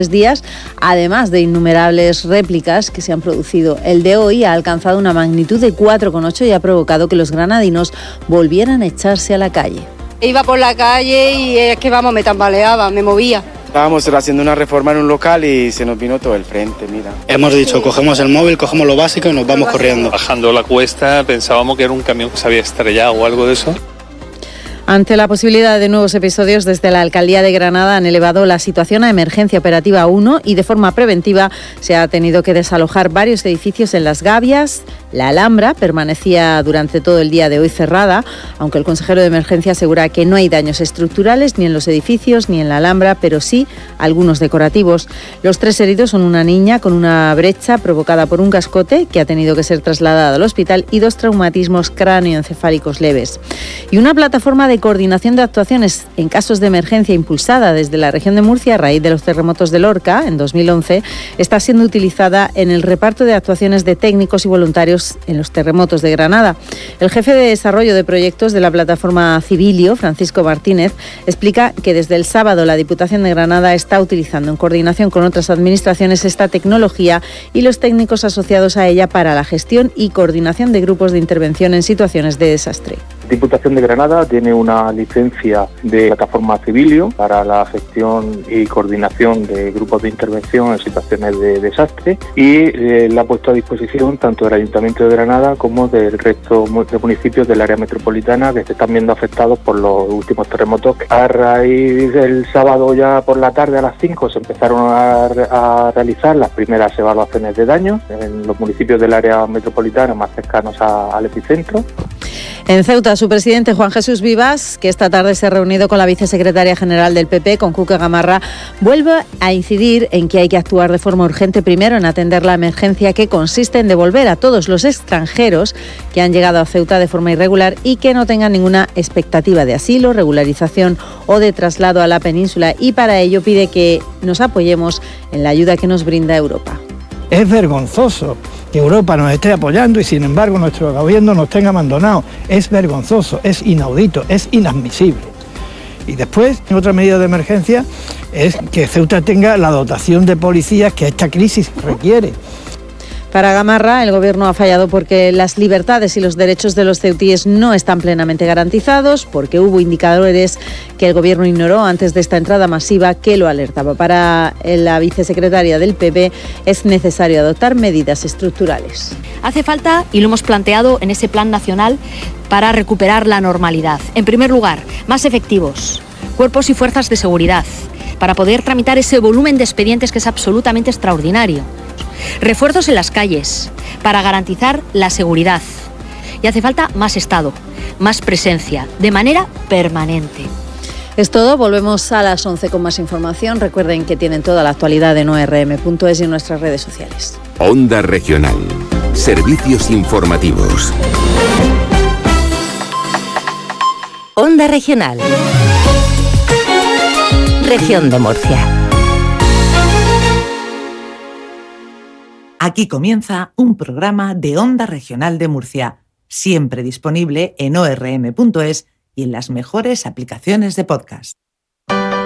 días, además de innumerables réplicas que se han producido. El de hoy ha alcanzado una magnitud de 4,8 y ha provocado que los granadinos volvieran a echarse a la calle. Iba por la calle y es que me tambaleaba, me movía. Estábamos haciendo una reforma en un local y se nos vino todo el frente, mira. Hemos dicho, cogemos el móvil, cogemos lo básico y nos vamos corriendo. Bajando la cuesta pensábamos que era un camión que se había estrellado o algo de eso. Ante la posibilidad de nuevos episodios, desde la Alcaldía de Granada han elevado la situación a emergencia operativa 1 y de forma preventiva se ha tenido que desalojar varios edificios en Las Gavias. La Alhambra permanecía durante todo el día de hoy cerrada, aunque el consejero de emergencia asegura que no hay daños estructurales ni en los edificios ni en la Alhambra, pero sí algunos decorativos. Los 3 heridos son una niña con una brecha provocada por un cascote que ha tenido que ser trasladada al hospital y 2 traumatismos cráneoencefálicos leves. Y una plataforma de coordinación de actuaciones en casos de emergencia impulsada desde la región de Murcia a raíz de los terremotos de Lorca en 2011 está siendo utilizada en el reparto de actuaciones de técnicos y voluntarios en los terremotos de Granada. El jefe de desarrollo de proyectos de la plataforma Civilio, Francisco Martínez, explica que desde el sábado la Diputación de Granada está utilizando en coordinación con otras administraciones esta tecnología y los técnicos asociados a ella para la gestión y coordinación de grupos de intervención en situaciones de desastre. Diputación de Granada tiene una licencia de plataforma Civilio para la gestión y coordinación de grupos de intervención en situaciones de desastre y la ha puesto a disposición tanto del Ayuntamiento de Granada como del resto de municipios del área metropolitana que se están viendo afectados por los últimos terremotos. A raíz del sábado ya por la tarde a las 5 se empezaron a realizar las primeras evaluaciones de daños en los municipios del área metropolitana más cercanos al epicentro. En Ceuta, su presidente Juan Jesús Vivas, que esta tarde se ha reunido con la vicesecretaria general del PP, con Cuca Gamarra, vuelve a incidir en que hay que actuar de forma urgente primero en atender la emergencia que consiste en devolver a todos los extranjeros que han llegado a Ceuta de forma irregular y que no tengan ninguna expectativa de asilo, regularización o de traslado a la península, y para ello pide que nos apoyemos en la ayuda que nos brinda Europa. Es vergonzoso que Europa nos esté apoyando y sin embargo nuestro gobierno nos tenga abandonado. Es vergonzoso, es inaudito, es inadmisible. Y después, otra medida de emergencia es que Ceuta tenga la dotación de policías que esta crisis requiere. Para Gamarra, el Gobierno ha fallado porque las libertades y los derechos de los ceutíes no están plenamente garantizados, porque hubo indicadores que el Gobierno ignoró antes de esta entrada masiva que lo alertaba. Para la vicesecretaria del PP es necesario adoptar medidas estructurales. Hace falta, y lo hemos planteado en ese plan nacional, para recuperar la normalidad. En primer lugar, más efectivos, cuerpos y fuerzas de seguridad, para poder tramitar ese volumen de expedientes que es absolutamente extraordinario. Refuerzos en las calles para garantizar la seguridad. Y hace falta más Estado, más presencia, de manera permanente. Es todo, volvemos a las 11 con más información. Recuerden que tienen toda la actualidad en orm.es y en nuestras redes sociales. Onda Regional. Servicios informativos. Onda Regional. Región de Murcia. Aquí comienza un programa de Onda Regional de Murcia, siempre disponible en orm.es y en las mejores aplicaciones de podcast.